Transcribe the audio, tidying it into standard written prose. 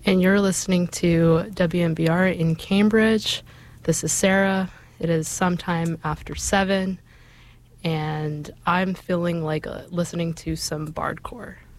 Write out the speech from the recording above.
And you're listening to WMBR in Cambridge. This is Sarah. It is sometime after 7, and I'm feeling like listening to some bardcore.